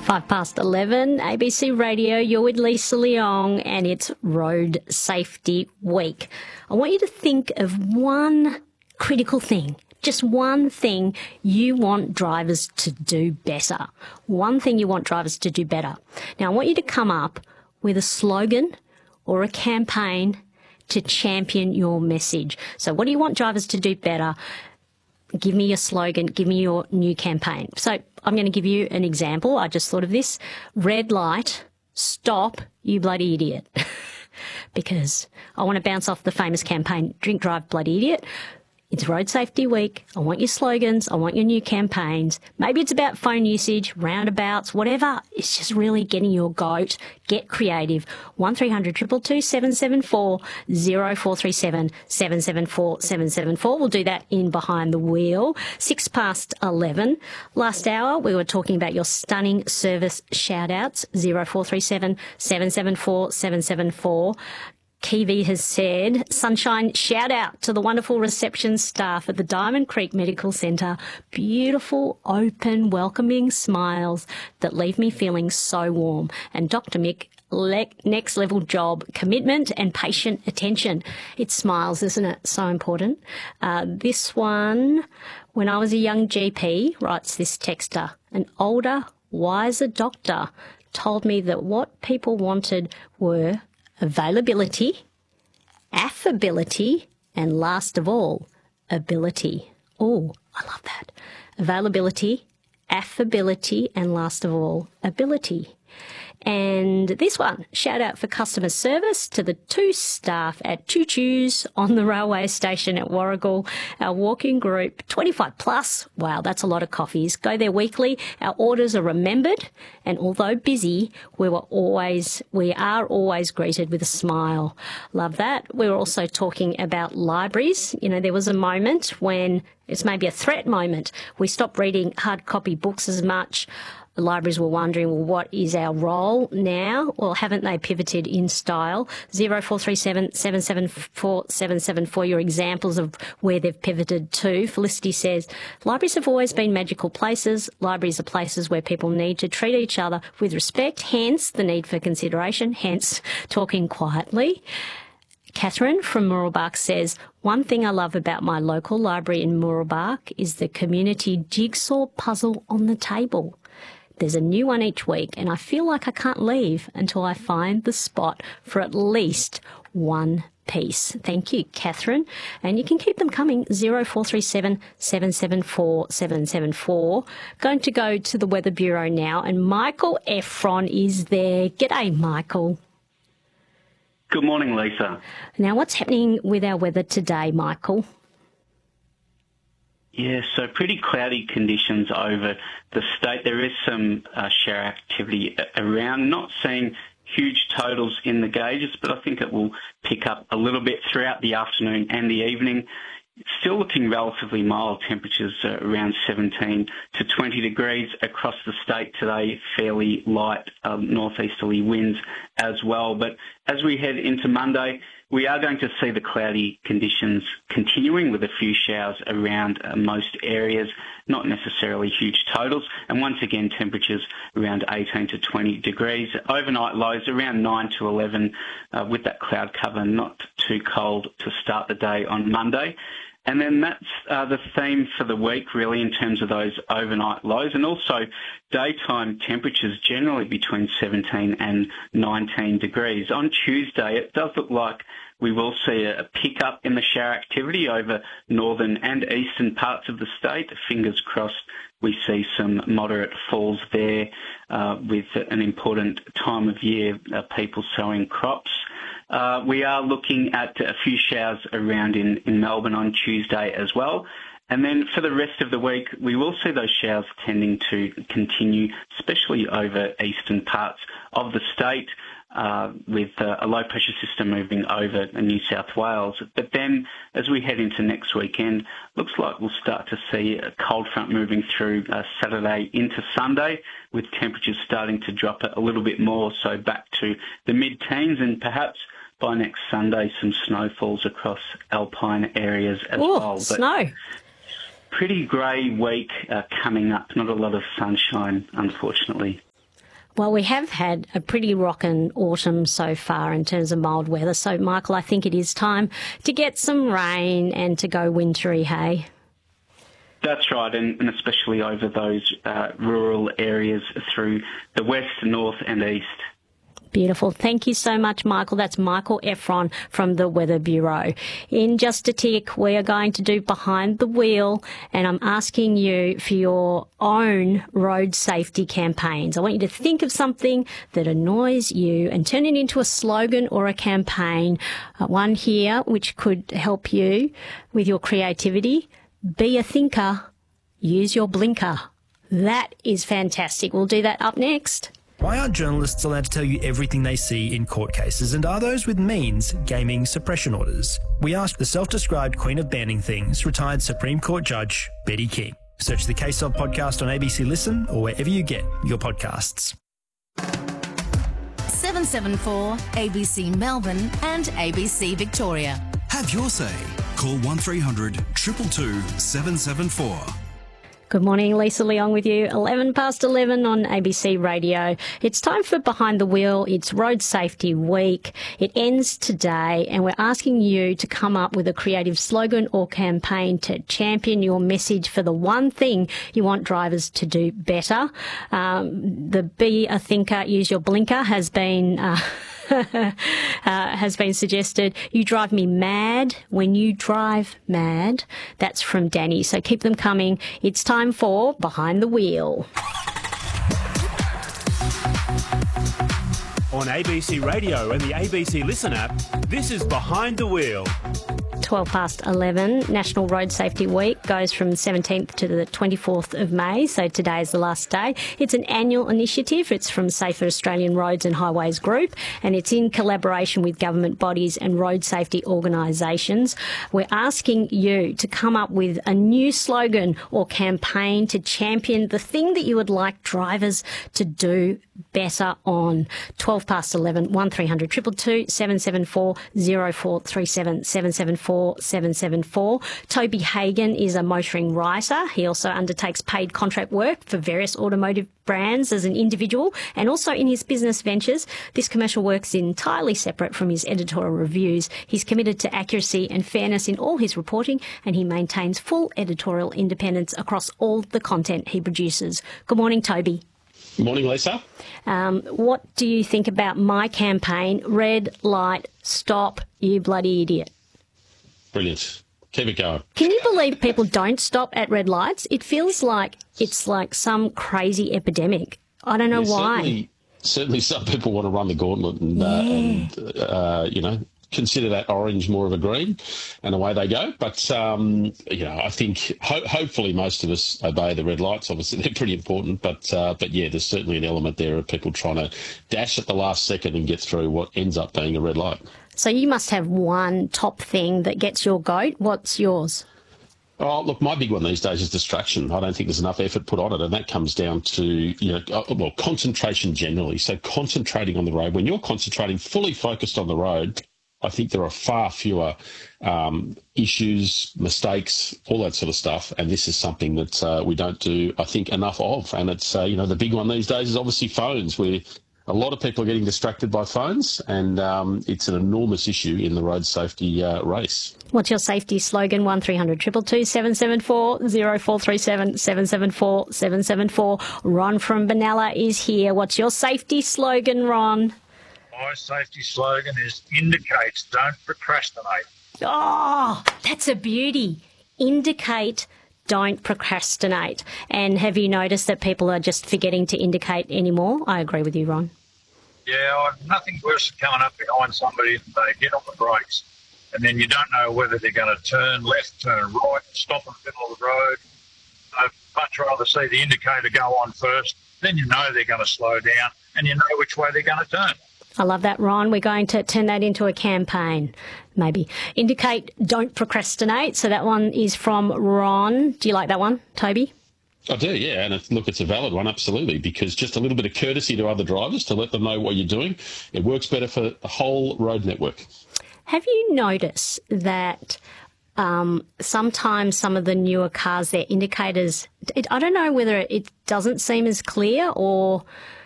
11, ABC Radio, you're with Lisa Leong, and it's Road Safety Week. I want you to think of one critical thing, just one thing you want drivers to do better. One thing you want drivers to do better. Now, I want you to come up with a slogan or a campaign to champion your message. So what do you want drivers to do better? Give me your slogan, give me your new campaign. So I'm going to give you an example. I just thought of this. Red light, stop, you bloody idiot. Because I want to bounce off the famous campaign, Drink, Drive, Bloody Idiot. It's Road Safety Week. I want your slogans. I want your new campaigns. Maybe it's about phone usage, roundabouts, whatever. It's just really getting your goat. Get creative. 1300 222 774 0437 774 774. We'll do that in Behind the Wheel. 11. Last hour, we were talking about your stunning service shout-outs. 0437 774 774. Kiwi has said, sunshine, shout out to the wonderful reception staff at the Diamond Creek Medical Centre. Beautiful, open, welcoming smiles that leave me feeling so warm. And Dr. Mick, next level job, commitment and patient attention. It's smiles, isn't it? So important. This one, when I was a young GP, writes this texter, an older, wiser doctor told me that what people wanted were availability, affability, and last of all, ability. Oh, I love that. Availability, affability, and last of all, ability. And this one, shout out for customer service to the 2 staff at Choo Choo's on the railway station at Warragul. Our walking group, 25 plus. Wow, that's a lot of coffees. Go there weekly. Our orders are remembered. And although busy, we are always greeted with a smile. Love that. We were also talking about libraries. You know, there was a moment when it's maybe a threat moment. We stopped reading hard copy books as much. The libraries were wondering, well, what is our role now? Well, haven't they pivoted in style? 0437 774 774, your examples of where they've pivoted to. Felicity says, libraries have always been magical places. Libraries are places where people need to treat each other with respect, hence the need for consideration, hence talking quietly. Catherine from Mooroolbark says, one thing I love about my local library in Mooroolbark is the community jigsaw puzzle on the table. There's a new one each week, and I feel like I can't leave until I find the spot for at least one piece. Thank you, Catherine. And you can keep them coming, 0437 774 774. Going to go to the Weather Bureau now, and Michael Efron is there. G'day, Michael. Good morning, Lisa. Now, what's happening with our weather today, Michael? Yeah, so pretty cloudy conditions over the state. There is some shower activity around. Not seeing huge totals in the gauges, but I think it will pick up a little bit throughout the afternoon and the evening. Still looking relatively mild temperatures, around 17 to 20 degrees across the state today. Fairly light northeasterly winds as well. But as we head into Monday, we are going to see the cloudy conditions continuing with a few showers around most areas, not necessarily huge totals. And once again, temperatures around 18 to 20 degrees. Overnight lows around 9 to 11 with that cloud cover, not too cold to start the day on Monday. And then that's the theme for the week, really, in terms of those overnight lows, and also daytime temperatures generally between 17 and 19 degrees. On Tuesday, it does look like we will see a pickup in the shower activity over northern and eastern parts of the state. Fingers crossed we see some moderate falls there with an important time of year, people sowing crops. We are looking at a few showers around in Melbourne on Tuesday as well. And then for the rest of the week, we will see those showers tending to continue, especially over eastern parts of the state, with a low-pressure system moving over New South Wales. But then, as we head into next weekend, looks like we'll start to see a cold front moving through Saturday into Sunday, with temperatures starting to drop a little bit more, so back to the mid-teens, and perhaps by next Sunday, some snowfalls across alpine areas as well. But snow. Pretty grey week coming up. Not a lot of sunshine, unfortunately. Well, we have had a pretty rockin' autumn so far in terms of mild weather. So, Michael, I think it is time to get some rain and to go wintry, hey? That's right, and especially over those rural areas through the west, north and east. Beautiful. Thank you so much, Michael. That's Michael Efron from the Weather Bureau. In just a tick, we are going to do Behind the Wheel, and I'm asking you for your own road safety campaigns. I want you to think of something that annoys you and turn it into a slogan or a campaign. One here which could help you with your creativity. Be a thinker. Use your blinker. That is fantastic. We'll do that up next. Why aren't journalists allowed to tell you everything they see in court cases, and are those with means gaming suppression orders? We asked the self-described queen of banning things, retired Supreme Court Judge Betty King. Search the Case Of podcast on ABC Listen or wherever you get your podcasts. 774 ABC Melbourne and ABC Victoria. Have your say. Call 1300 222 774. Good morning, Lisa Leong with you, 11 past 11 on ABC Radio. It's time for Behind the Wheel. It's Road Safety Week. It ends today, and we're asking you to come up with a creative slogan or campaign to champion your message for the one thing you want drivers to do better. The Be a Thinker, Use Your Blinker has been... has been suggested. You drive me mad when you drive mad. That's from Danny. So keep them coming. It's time for Behind the Wheel. On ABC Radio and the ABC Listen app, this is Behind the Wheel. 12 past 11. National Road Safety Week goes from the 17th to the 24th of May, so today is the last day. It's an annual initiative. It's from Safer Australian Roads and Highways Group, and it's in collaboration with government bodies and road safety organisations. We're asking you to come up with a new slogan or campaign to champion the thing that you would like drivers to do better on. 12 past 11, 1300 222 774 0437 774 774. Toby Hagan is a motoring writer. He also undertakes paid contract work for various automotive brands as an individual and also in his business ventures. This commercial work is entirely separate from his editorial reviews. He's committed to accuracy and fairness in all his reporting, and he maintains full editorial independence across all the content he produces. Good morning, Toby. Good morning, Lisa. What do you think about my campaign, Red Light, Stop, You Bloody Idiot? Brilliant. Keep it going. Can you believe people don't stop at red lights? It feels like it's like some crazy epidemic. I don't know why. Certainly some people want to run the gauntlet and consider that orange more of a green, and away they go. But, I think hopefully most of us obey the red lights. Obviously, they're pretty important. But yeah, there's certainly an element there of people trying to dash at the last second and get through what ends up being a red light. So you must have one top thing that gets your goat. What's yours? Oh, look, my big one these days is distraction. I don't think there's enough effort put on it, and that comes down to, concentration generally. So concentrating on the road. When you're concentrating, fully focused on the road, I think there are far fewer issues, mistakes, all that sort of stuff, and this is something that we don't do, I think, enough of. And it's, the big one these days is obviously phones, where a lot of people are getting distracted by phones, and it's an enormous issue in the road safety race. What's your safety slogan? 1300 222 774 0437 774 774. Ron from Benalla is here. What's your safety slogan, Ron? My safety slogan is indicate, don't procrastinate. Oh, that's a beauty. Indicate, don't procrastinate. And have you noticed that people are just forgetting to indicate anymore? I agree with you, Ron. Yeah, nothing worse than coming up behind somebody and they get on the brakes, and then you don't know whether they're going to turn left, turn right, stop in the middle of the road. I'd much rather see the indicator go on first. Then you know they're going to slow down and you know which way they're going to turn. I love that, Ron. We're going to turn that into a campaign, maybe. Indicate, don't procrastinate. So that one is from Ron. Do you like that one, Toby? I do, yeah. And it's a valid one, absolutely, because just a little bit of courtesy to other drivers to let them know what you're doing. It works better for the whole road network. Have you noticed that sometimes some of the newer cars, their indicators, I don't know whether it doesn't seem as clear or